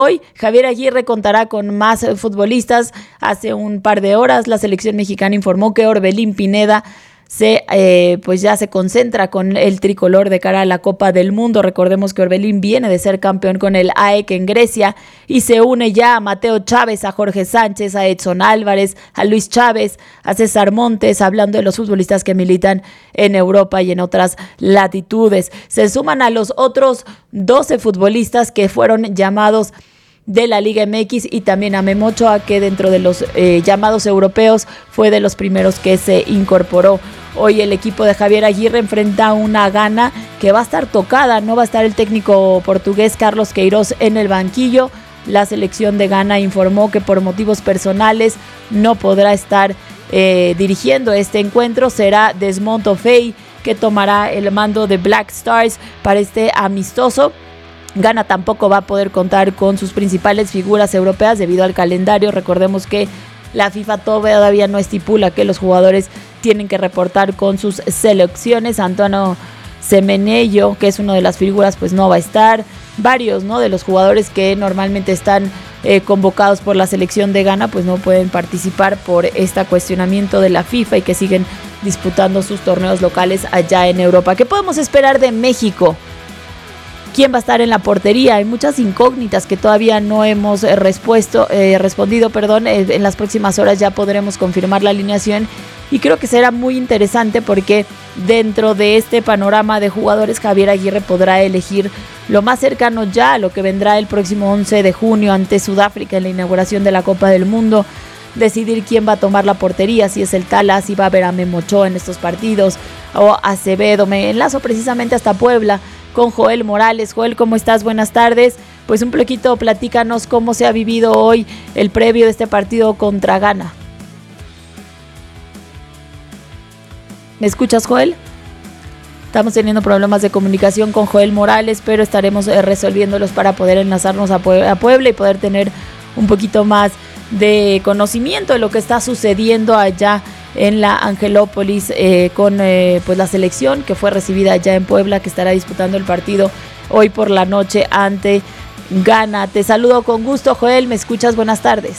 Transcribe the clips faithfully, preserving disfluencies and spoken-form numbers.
Hoy Javier Aguirre contará con más futbolistas. Hace un par de horas la selección mexicana informó que Orbelín Pineda se eh, pues ya se concentra con el tricolor de cara a la Copa del Mundo. Recordemos que Orbelín viene de ser campeón con el A E K en Grecia y se une ya a Mateo Chávez, a Jorge Sánchez, a Edson Álvarez, a Luis Chávez, a César Montes, hablando de los futbolistas que militan en Europa y en otras latitudes. Se suman a los otros doce futbolistas que fueron llamados de la Liga M X y también a Memo Ochoa, que dentro de los eh, llamados europeos fue de los primeros que se incorporó. Hoy el equipo de Javier Aguirre enfrenta una Ghana que va a estar tocada. No va a estar el técnico portugués Carlos Queiroz en el banquillo. La selección de Ghana informó que por motivos personales no podrá estar eh, dirigiendo este encuentro. Será Desmond Ofei que tomará el mando de Black Stars para este amistoso. Ghana tampoco va a poder contar con sus principales figuras europeas debido al calendario. Recordemos que la FIFA todavía no estipula que los jugadores tienen que reportar con sus selecciones. Antonio Semenyo, que es una de las figuras, pues no va a estar. Varios, ¿no?, de los jugadores que normalmente están eh, convocados por la selección de Ghana, pues no pueden participar por este cuestionamiento de la FIFA y que siguen disputando sus torneos locales allá en Europa. ¿Qué podemos esperar de México? ¿Quién va a estar en la portería? Hay muchas incógnitas que todavía no hemos eh, respuesto, eh, respondido. Perdón. Eh, en las próximas horas ya podremos confirmar la alineación y creo que será muy interesante porque dentro de este panorama de jugadores Javier Aguirre podrá elegir lo más cercano ya a lo que vendrá el próximo once de junio ante Sudáfrica en la inauguración de la Copa del Mundo. Decidir quién va a tomar la portería, si es el Tala, si va a haber a Memo Ochoa en estos partidos o Acevedo. Me enlazo precisamente hasta Puebla con Joel Morales. Joel, ¿cómo estás? Buenas tardes. Pues un poquito platícanos cómo se ha vivido hoy el previo de este partido contra Ghana. ¿Me escuchas, Joel? Estamos teniendo problemas de comunicación con Joel Morales, pero estaremos eh, resolviéndolos para poder enlazarnos a Puebla, a Puebla y poder tener un poquito más de conocimiento de lo que está sucediendo allá en la Angelópolis eh, con eh, pues la selección que fue recibida allá en Puebla, que estará disputando el partido hoy por la noche ante Ghana. Te saludo con gusto, Joel. ¿Me escuchas? Buenas tardes.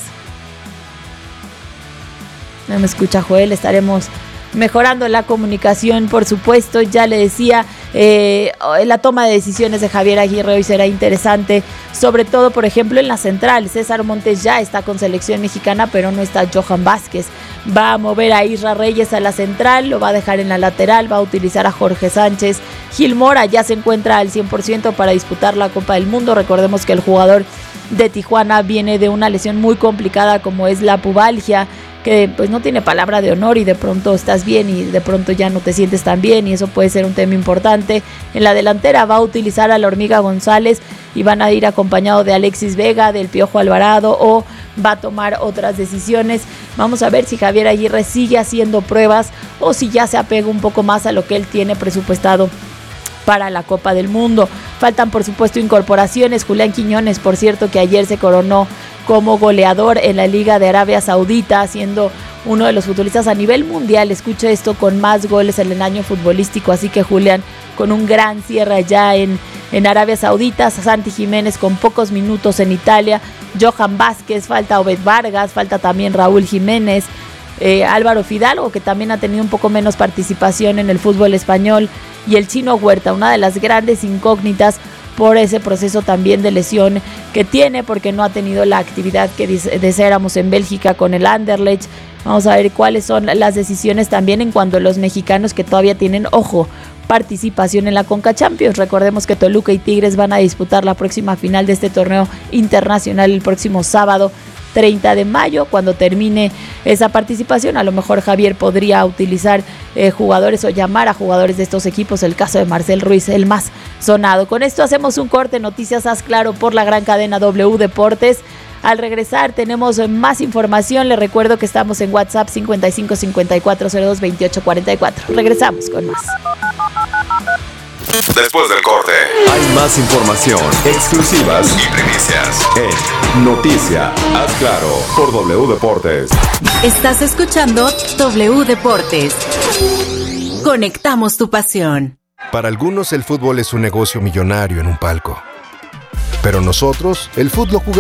No me escucha Joel. Estaremos mejorando la comunicación, por supuesto. Ya le decía, eh, la toma de decisiones de Javier Aguirre hoy será interesante, sobre todo, por ejemplo, en la central. César Montes ya está con selección mexicana, pero no está Johan Vázquez. Va a mover a Isra Reyes a la central, lo va a dejar en la lateral, va a utilizar a Jorge Sánchez. Gil Mora ya se encuentra al cien por ciento para disputar la Copa del Mundo. Recordemos que el jugador de Tijuana viene de una lesión muy complicada como es la pubalgia, que pues no tiene palabra de honor y de pronto estás bien y de pronto ya no te sientes tan bien y eso puede ser un tema importante. En la delantera va a utilizar a la Hormiga González y van a ir acompañado de Alexis Vega, del Piojo Alvarado, o va a tomar otras decisiones. Vamos a ver si Javier Aguirre sigue haciendo pruebas o si ya se apega un poco más a lo que él tiene presupuestado para la Copa del Mundo. Faltan, por supuesto, incorporaciones. Julián Quiñones, por cierto, que ayer se coronó como goleador en la Liga de Arabia Saudita, siendo uno de los futbolistas a nivel mundial, escucha esto, con más goles en el año futbolístico. Así que Julián con un gran cierre allá en, en Arabia Saudita. Santi Jiménez con pocos minutos en Italia. Johan Vázquez, falta Obed Vargas, falta también Raúl Jiménez. Eh, Álvaro Fidalgo, que también ha tenido un poco menos participación en el fútbol español, y el Chino Huerta, una de las grandes incógnitas por ese proceso también de lesión que tiene, porque no ha tenido la actividad que deseáramos en Bélgica con el Anderlecht. Vamos a ver cuáles son las decisiones también en cuanto a los mexicanos que todavía tienen, ojo, participación en la Conca Champions. Recordemos que Toluca y Tigres van a disputar la próxima final de este torneo internacional el próximo sábado treinta de mayo. Cuando termine esa participación, a lo mejor Javier podría utilizar eh, jugadores o llamar a jugadores de estos equipos, el caso de Marcel Ruiz, el más sonado. Con esto hacemos un corte. Noticias Haz Claro por la gran cadena W Deportes. Al regresar tenemos más información. Les recuerdo que estamos en WhatsApp cincuenta y cinco cincuenta y cuatro cero dos veintiocho cuarenta y cuatro. Regresamos con más. Después del corte, hay más información, exclusivas y primicias en Noticia Haz Claro por W Deportes. Estás escuchando W Deportes. Conectamos tu pasión. Para algunos el fútbol es un negocio millonario en un palco. Pero nosotros, el fútbol lo jugamos